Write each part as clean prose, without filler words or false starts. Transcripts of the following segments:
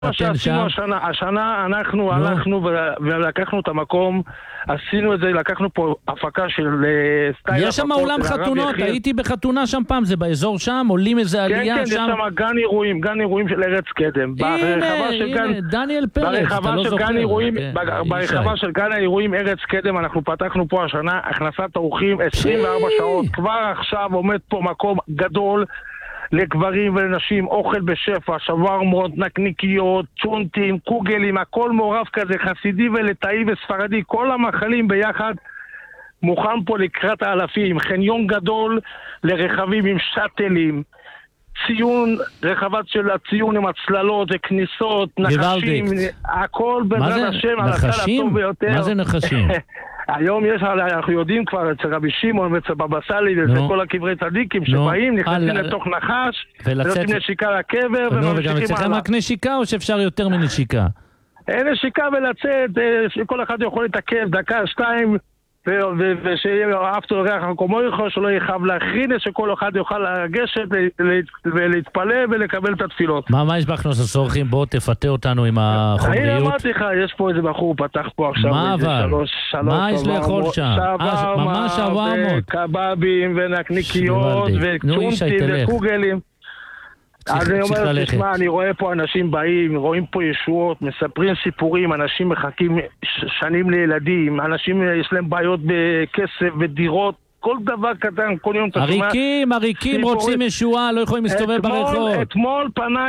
מה שעשינו השנה אנחנו הלכנו ולקחנו את המקום, עשינו את זה, לקחנו פה הפקה של סטייל. יש שם אולם חתונות, הייתי בחתונה שם פעם, זה באזור שם, עולים איזה עלייה שם. כן, יש שם גן אירועים של ארץ קדם. הנה, דניאל פרץ, אתה לא זוכר. ברחבה של גן האירועים ארץ קדם, אנחנו פתחנו פה השנה, הכנסת אורחים 24 שעות, כבר עכשיו עומד פה מקום גדול, לגברים ולנשים, אוכל בשפע, שווארמות, נקניקיות, צ'ונטים, קוגלים, הכל מעורב כזה, חסידי ולטאי וספרדי, כל המאכלים ביחד מוכן פה לקראת האלפים, חניון גדול לרכבים עם שטלים, ציון, רחבת של הציון עם הצללות וכניסות, נחשים, הכל בעזרת השם על הסל הטוב ביותר. מה זה נחשים? היום אנחנו יודעים כבר אצל רבי שמעון ואצל בבא סאלי ואצל כל הקברי צדיקים שבאים, נכנסים לתוך נחש ונותנים נשיקה לקבר וגם אצלכם רק נשיקה או שאפשר יותר מנשיקה? אין נשיקה ולצאת, כל אחד יכול להתעכב דקה, שתיים ושיהיה אהבת לריח המקומו יכול שלא יחב להכין שכל אחד יוכל לגשת ולהתפלא ולקבל את התפילות. מה יש בהכנוס אורחים? בוא תפתה אותנו עם החומריות. אני אמרתי לך, יש פה איזה בחור פתח פה עכשיו מה אבל? מה יש לאכול שם? ממש שווארמות וקבבים ונקניקיות וצ'ונטים וקוגלים. אז אני אומר, תשמע, אני רואה פה אנשים באים, רואים פה ישועות, מספרים סיפורים, אנשים מחכים שנים לילדים, אנשים יש להם בעיות בכסף ודירות, כל דבר קטן, כל יום אתה שומע. עריקים רוצים ישועה, לא יכולים להסתובב ברחוב. אתמול פנה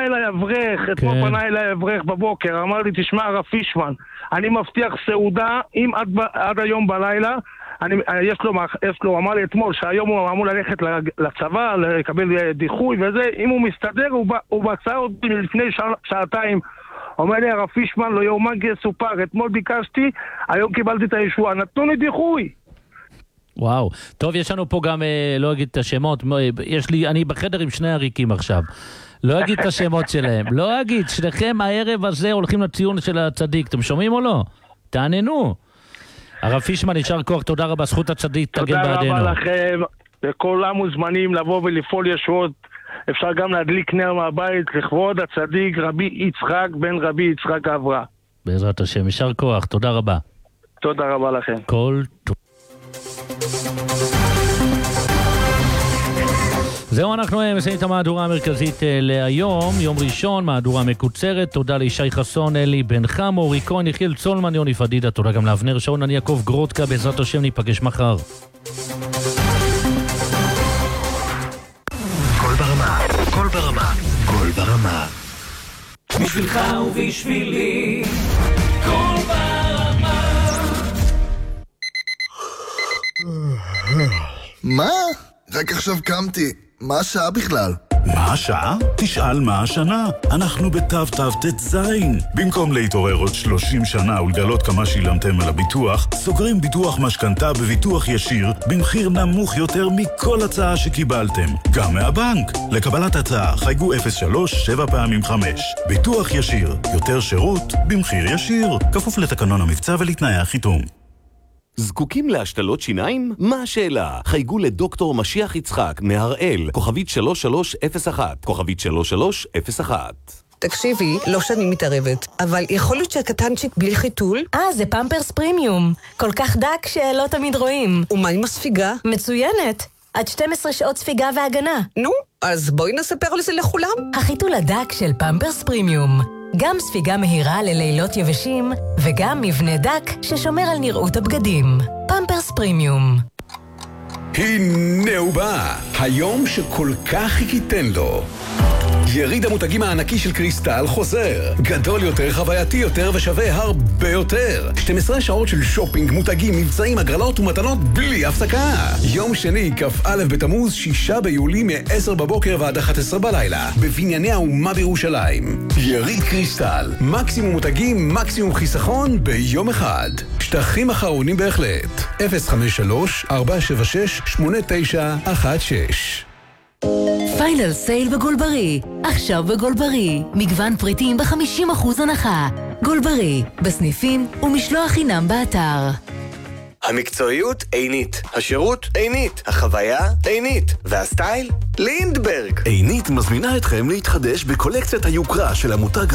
אליי אברך בבוקר, אמר לי, תשמע הרב פישמן, אני מבטיח סעודה, אם עד היום בלילה, יש לו, אמר לי אתמול שהיום הוא אמור ללכת לצבא, לקבל דיחוי וזה, אם הוא מסתדר, הוא בצע אותי לפני שעתיים, אומר לי הרב פישמן, לא יאומן כי יסופר, אתמול ביקשתי, היום קיבלתי את הישועה, נתנו לי דיחוי. וואו, טוב, יש לנו פה גם, לא אגיד את השמות, אני בחדר עם שני עריקים עכשיו, לא אגיד את השמות שלהם, לא אגיד, שניכם הערב הזה הולכים לציון של הצדיק, אתם שומעים או לא? תעננו. הרב פישמן, ישר כוח, תודה רבה, זכות הצדיק תגן בעדינו. תודה רבה לכם, וכולם מוזמנים לבוא ולפעול ישועות, אפשר גם להדליק נר מהבית לכבוד הצדיק רבי יצחק בן רבי יצחק אברה. בעזרת השם, ישר כוח, תודה רבה. תודה רבה לכם. כל טוב. זהו, אנחנו מסיימים את המהדורה המרכזית להיום, יום ראשון, מהדורה מקוצרת. תודה לישי חסון, אלי בן חמו, ריקון, יחיל צולמן, יוני פדידה. תודה גם לאבנר שעון, אני יעקב גרודקה. בעזרת השם ניפגש מחר. כל ברמה, כל ברמה, כל ברמה. בשבילך ובשבילי, כל ברמה. מה? רק עכשיו קמתי. מה השעה בכלל? מה השעה? תשאל מה השנה. אנחנו בתו-תו-תת-ז. במקום להתעורר עוד 30 שנה ולגלות כמה שילמתם על הביטוח, סוגרים ביטוח משכנתה בביטוח ישיר במחיר נמוך יותר מכל הצעה שקיבלתם. גם מהבנק. לקבלת הצעה חייגו 03-7x5. ביטוח ישיר. יותר שירות במחיר ישיר. כפוף לתקנון המבצע ולתנאי החיתום. זקוקים להשתלות שיניים? מה השאלה? חייגו לדוקטור משיח יצחק מהראל, כוכבית 3301, כוכבית 3301. תקשיבי, לא שאני מתערבת, אבל יכול להיות שהקטנצ'יק בלי חיתול? זה פמפרס פרימיום. כל כך דק שלא תמיד רואים. ומה עם הספיגה? מצוינת. עד 12 שעות ספיגה והגנה. נו, אז בואי נספר על זה לכולם. החיתול הדק של פמפרס פרימיום. גם ספיגה מהירה ללילות יבשים, וגם מבנה דק ששומר על נראות הבגדים. פמפרס פרימיום. הנה הוא בא, היום שכל כך חיכיתן לו. יריד המותגים הענקי של קריסטל חוזר. גדול יותר, חווייתי יותר ושווה הרבה יותר. 12 שעות של שופינג, מותגים, מבצעים, הגרלות ומתנות בלי הפסקה. יום שני, כ"א בתמוז, 6 ביולי מ-10 בבוקר ועד 11 בלילה. בבנייני האומה בירושלים. יריד קריסטל. מקסימום מותגים, מקסימום חיסכון ביום אחד. שטחים אחרונים בהחלט. 053-476-8916. פיינל סייל בגולברי, עכשיו בגולברי, מגוון פריטים ב-50% הנחה. גולברי, בסניפים ומשלוח חינם באתר. המקצועיות עינית, השירות עינית, החוויה עינית, והסטייל לינדברג. עינית מזמינה אתכם להתחדש בקולקציית היוקרה של המותג